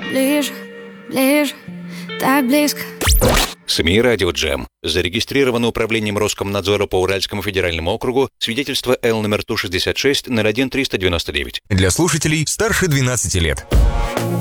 ближе, ближе, так близко. СМИ «Радио Джем». Зарегистрировано управлением Роскомнадзора по Уральскому федеральному округу свидетельство Л номер Ту-66 01-399. Для слушателей старше 12 лет.